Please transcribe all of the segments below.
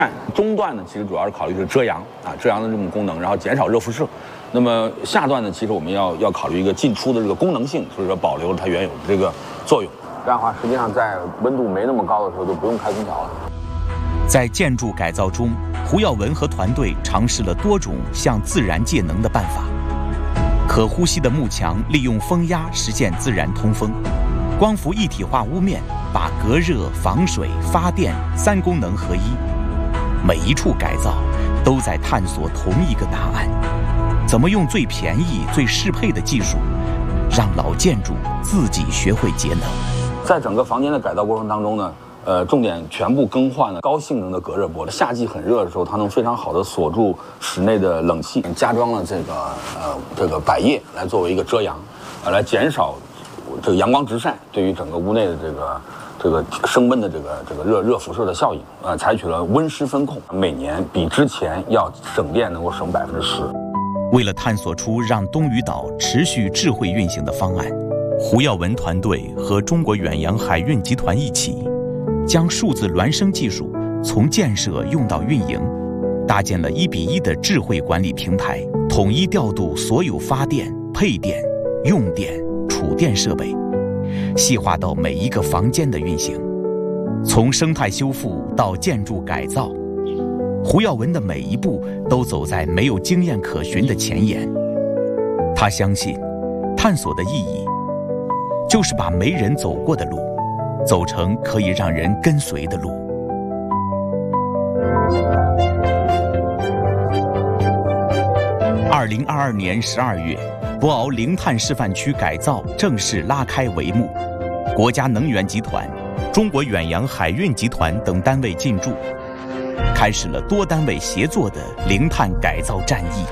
中段呢，其实主要是考虑是遮阳啊，遮阳的这种功能，然后减少热辐射。那么下段呢，其实我们要考虑一个进出的这个功能性，所以说保留了它原有的这个作用。这样的话，实际上在温度没那么高的时候就不用开空调了。 在建筑改造中，胡耀文和团队尝试了多种向自然借能的办法。可呼吸的幕墙利用风压实现自然通风，光伏一体化屋面把隔热、防水、发电3功能合一。每一处改造都在探索同一个答案：怎么用最便宜、最适配的技术，让老建筑自己学会节能。 在整个房间的改造过程当中呢，重点全部更换了高性能的隔热玻璃。夏季很热的时候，它能非常好的锁住室内的冷气。加装了这个百叶来作为一个遮阳，来减少这个阳光直晒对于整个屋内的这个升温的这个热辐射的效应。采取了温湿分控，每年比之前要省电，能够省10%。 为了探索出让东屿岛持续智慧运行的方案，胡耀文团队和中国远洋海运集团一起，将数字孪生技术从建设用到运营，搭建了1:1的智慧管理平台，统一调度所有发电、配电、用电、储电设备，细化到每一个房间的运行。从生态修复到建筑改造，胡耀文的每一步都走在没有经验可循的前沿。他相信，探索的意义就是把没人走过的路走成可以让人跟随的路。2022年12月，博鳌零碳示范区改造正式拉开帷幕，国家能源集团、中国远洋海运集团等单位进驻，开始了多单位协作的零碳改造战役。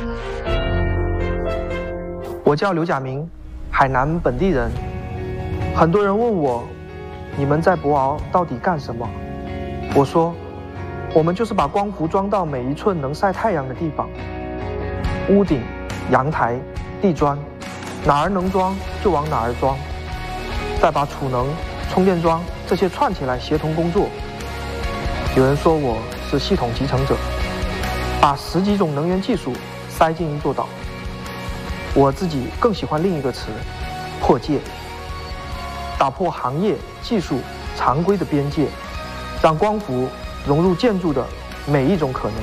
我叫刘甲明，海南本地人。很多人问我，你们在博鳌到底干什么？我说，我们就是把光伏装到每一寸能晒太阳的地方，屋顶、阳台、地砖，哪儿能装就往哪儿装，再把储能、充电桩这些串起来协同工作。有人说我是系统集成者，把10几种能源技术塞进一座岛。我自己更喜欢另一个词，破界。打破行业、技术、常规的边界，让光伏融入建筑的每一种可能。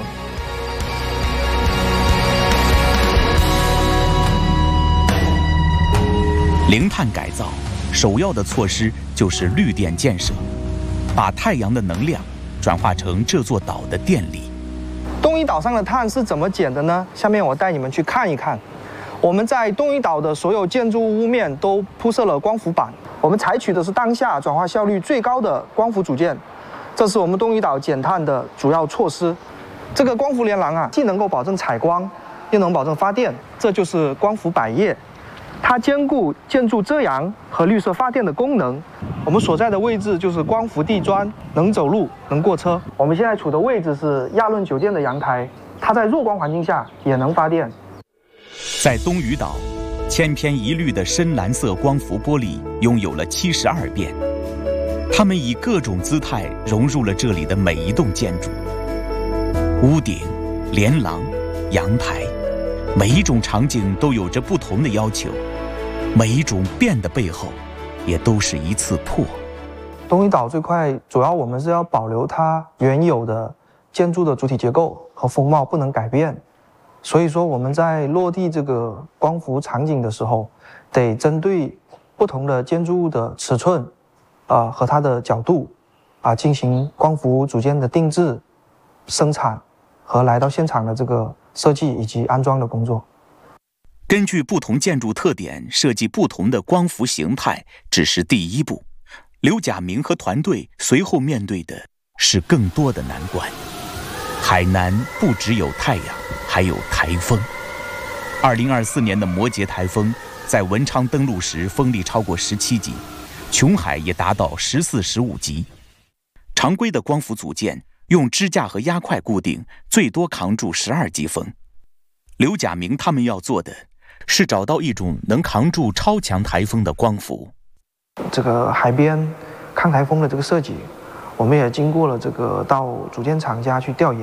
零碳改造首要的措施就是绿电建设，把太阳的能量转化成这座岛的电力。 东屿岛上的碳是怎么减的呢？下面我带你们去看一看。我们在东屿岛的所有建筑屋面都铺设了光伏板，我们采取的是当下转化效率最高的光伏组件，这是我们东屿岛减碳的主要措施。这个光伏连廊啊，既能够保证采光，又能保证发电，这就是光伏百叶。它兼顾建筑遮阳和绿色发电的功能。我们所在的位置就是光伏地砖，能走路，能过车。我们现在处的位置是亚论酒店的阳台，它在弱光环境下也能发电。 在东屿岛，千篇一律的深蓝色光伏玻璃拥有了72变，它们以各种姿态融入了这里的每一栋建筑。屋顶、连廊、阳台，每一种场景都有着不同的要求，每一种变的背后，也都是一次破。 东屿岛这块主要我们是要保留它原有的建筑的主体结构和风貌，不能改变。所以说我们在落地这个光伏场景的时候，得针对不同的建筑物的尺寸和它的角度进行光伏组件的定制、生产和来到现场的这个设计以及安装的工作。 根据不同建筑特点设计不同的光伏形态只是第一步，刘甲明和团队随后面对的是更多的难关。海南不只有太阳，还有台风。2024年的摩羯台风在文昌登陆时风力超过17级，琼海也达到14、15级。常规的光伏组件用支架和压块固定，最多扛住12级风。刘甲明他们要做的是找到一种能扛住超强台风的光伏。 这个海边抗台风的这个设计，我们也经过了这个到组件厂家去调研。